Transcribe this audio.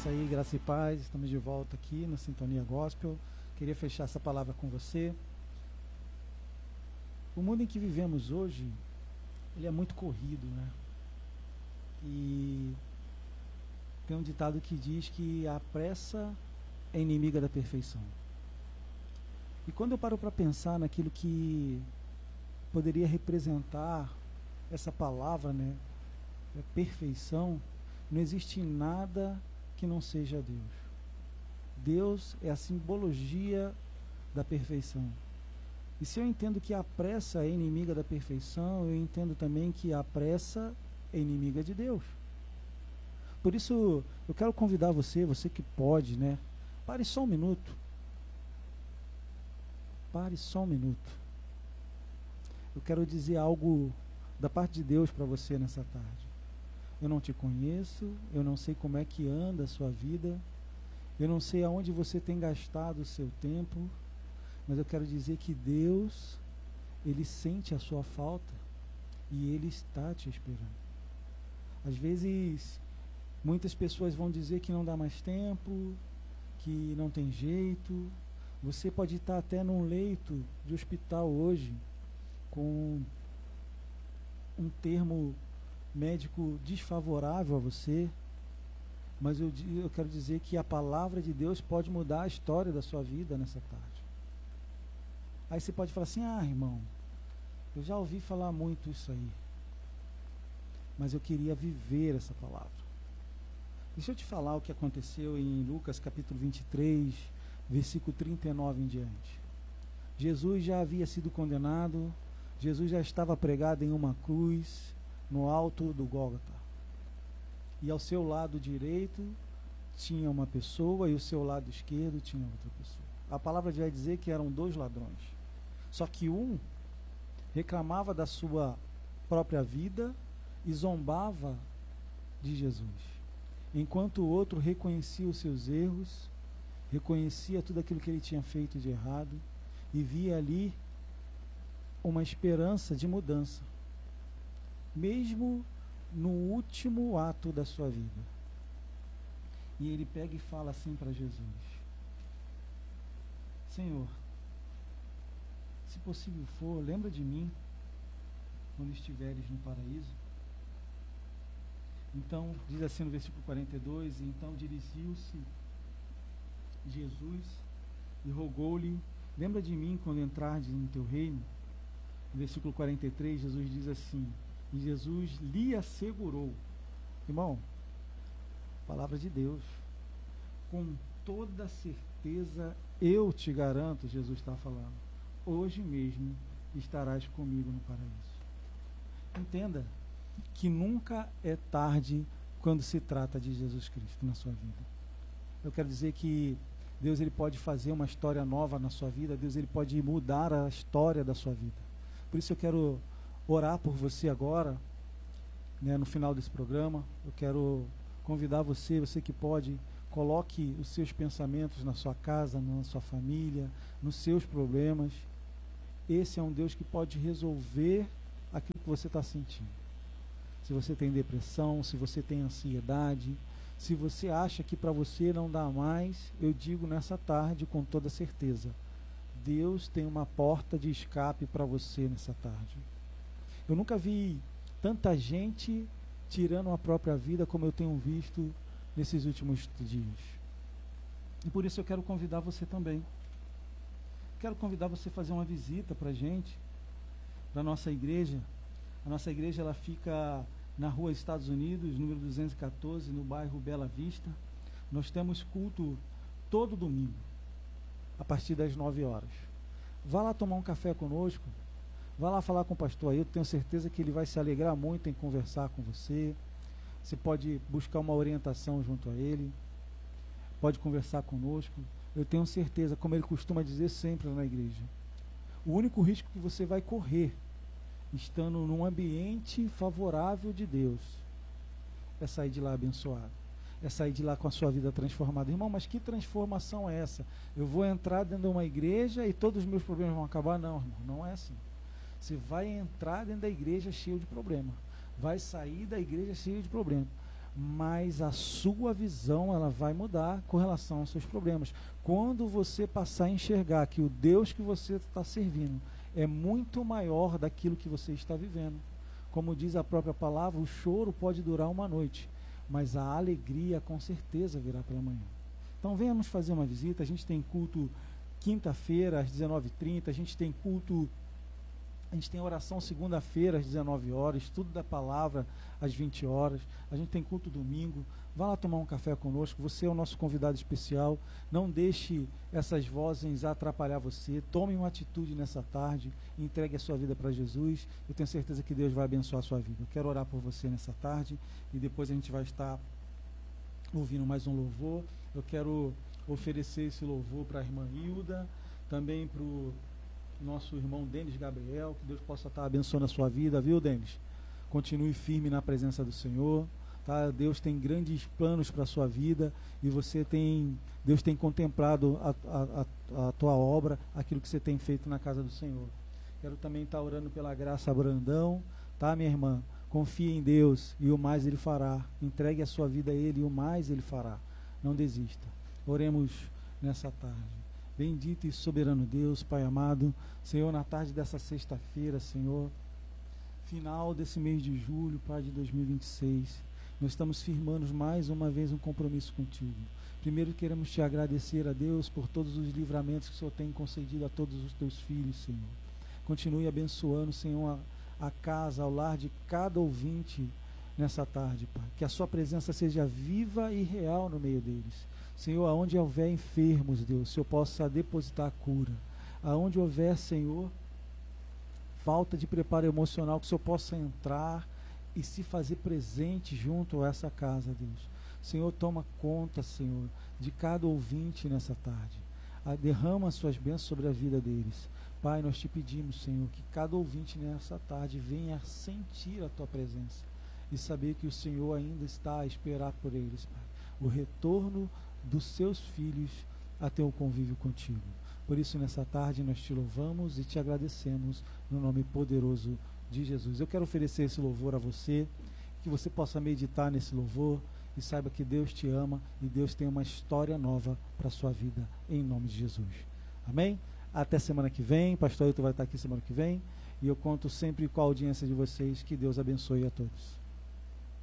aí, graça e paz. Estamos de volta aqui na Sintonia Gospel. Queria fechar essa palavra com você. O mundo em que vivemos hoje, ele é muito corrido, né? E tem um ditado que diz que a pressa é inimiga da perfeição. E quando eu paro para pensar naquilo que poderia representar essa palavra, né? Perfeição, não existe nada que não seja Deus. Deus é a simbologia da perfeição. E se eu entendo que a pressa é inimiga da perfeição, eu entendo também que a pressa é inimiga de Deus. Por isso, eu quero convidar você que pode, né? Pare só um minuto. Pare só um minuto. Eu quero dizer algo da parte de Deus para você nessa tarde. Eu não te conheço, eu não sei como é que anda a sua vida, eu não sei aonde você tem gastado o seu tempo, mas eu quero dizer que Deus, Ele sente a sua falta e Ele está te esperando. Às vezes, muitas pessoas vão dizer que não dá mais tempo, que não tem jeito. Você pode estar até num leito de hospital hoje, com um termo médico desfavorável a você, mas eu quero dizer que a palavra de Deus pode mudar a história da sua vida nessa tarde. Aí você pode falar assim: ah, irmão, eu já ouvi falar muito isso aí, mas eu queria viver essa palavra. Deixa eu te falar o que aconteceu em Lucas capítulo 23, versículo 39 em diante. Jesus já havia sido condenado, Jesus já estava pregado em uma cruz, no alto do Gólgota. E ao seu lado direito tinha uma pessoa e ao seu lado esquerdo tinha outra pessoa. A palavra vai dizer que eram dois ladrões. Só que um reclamava da sua própria vida e zombava de Jesus, enquanto o outro reconhecia os seus erros, reconhecia tudo aquilo que ele tinha feito de errado e via ali uma esperança de mudança, mesmo no último ato da sua vida. E ele pega e fala assim para Jesus: Senhor, se possível for, lembra de mim quando estiveres no paraíso. Então, diz assim no versículo 42, então dirigiu-se Jesus e rogou-lhe: lembra de mim quando entrares no teu reino. No versículo 43, Jesus diz assim: e Jesus lhe assegurou. Irmão, palavra de Deus, com toda certeza eu te garanto, Jesus está falando, hoje mesmo estarás comigo no paraíso. Entenda que nunca é tarde quando se trata de Jesus Cristo na sua vida. Eu quero dizer que Deus, ele pode fazer uma história nova na sua vida. Deus, ele pode mudar a história da sua vida. Por isso eu quero orar por você agora, né, no final desse programa. Eu quero convidar você que pode, coloque os seus pensamentos na sua casa, na sua família, nos seus problemas. Esse é um Deus que pode resolver aquilo que você está sentindo. Se você tem depressão, se você tem ansiedade, se você acha que para você não dá mais, eu digo nessa tarde com toda certeza, Deus tem uma porta de escape para você nessa tarde. Eu nunca vi tanta gente tirando a própria vida como eu tenho visto nesses últimos dias. E por isso eu quero convidar você também. Quero convidar você a fazer uma visita para a gente, para a nossa igreja. A nossa igreja, ela fica na rua Estados Unidos, número 214, no bairro Bela Vista. Nós temos culto todo domingo, a partir das 9 horas. Vá lá tomar um café conosco, vá lá falar com o pastor Ailton, tenho certeza que ele vai se alegrar muito em conversar com você. Você pode buscar uma orientação junto a ele, pode conversar conosco. Eu tenho certeza, como ele costuma dizer sempre na igreja, o único risco que você vai correr, estando num ambiente favorável de Deus, é sair de lá abençoado, é sair de lá com a sua vida transformada. Irmão, mas que transformação é essa? Eu vou entrar dentro de uma igreja e todos os meus problemas vão acabar? Não, irmão, não é assim. Você vai entrar dentro da igreja cheio de problema, vai sair da igreja cheio de problema, mas a sua visão ela vai mudar com relação aos seus problemas. Quando você passar a enxergar que o Deus que você está servindo é muito maior daquilo que você está vivendo. Como diz a própria palavra, o choro pode durar uma noite, mas a alegria com certeza virá pela manhã. Então venha nos fazer uma visita. A gente tem culto quinta-feira às 19h30, a gente tem oração segunda-feira às 19 horas, estudo da palavra às 20 horas, a gente tem culto domingo. Vá lá tomar um café conosco, você é o nosso convidado especial. Não deixe essas vozes atrapalhar você. Tome uma atitude nessa tarde, entregue a sua vida para Jesus. Eu tenho certeza que Deus vai abençoar a sua vida. Eu quero orar por você nessa tarde e depois a gente vai estar ouvindo mais um louvor. Eu quero oferecer esse louvor para a irmã Hilda, também para o nosso irmão Denis Gabriel. Que Deus possa estar abençoando a sua vida, viu, Denis? Continue firme na presença do Senhor, tá? Deus tem grandes planos para a sua vida e Deus tem contemplado a tua obra, aquilo que você tem feito na casa do Senhor. Quero também estar orando pela Graça Brandão, tá, minha irmã? Confie em Deus e o mais Ele fará. Entregue a sua vida a Ele e o mais Ele fará. Não desista. Oremos nessa tarde. Bendito e soberano Deus, Pai amado, Senhor, na tarde dessa sexta-feira, Senhor, final desse mês de julho, Pai, de 2026, nós estamos firmando mais uma vez um compromisso contigo. Primeiro queremos te agradecer a Deus por todos os livramentos que o Senhor tem concedido a todos os teus filhos, Senhor. Continue abençoando, Senhor, a casa, ao lar de cada ouvinte nessa tarde, Pai. Que a sua presença seja viva e real no meio deles. Senhor, aonde houver enfermos, Deus, o Senhor possa depositar a cura. Aonde houver, Senhor, falta de preparo emocional, que o Senhor possa entrar e se fazer presente junto a essa casa, Deus. Senhor, toma conta, Senhor, de cada ouvinte nessa tarde. Derrama as suas bênçãos sobre a vida deles. Pai, nós te pedimos, Senhor, que cada ouvinte nessa tarde venha sentir a tua presença e saber que o Senhor ainda está a esperar por eles, Pai, o retorno dos seus filhos a ter um convívio contigo. Por isso, nessa tarde, nós te louvamos e te agradecemos no nome poderoso de Jesus. Eu quero oferecer esse louvor a você, que você possa meditar nesse louvor e saiba que Deus te ama e Deus tem uma história nova para a sua vida, em nome de Jesus. Amém? Até semana que vem. Pastor Hilton vai estar aqui semana que vem e eu conto sempre com a audiência de vocês. Que Deus abençoe a todos.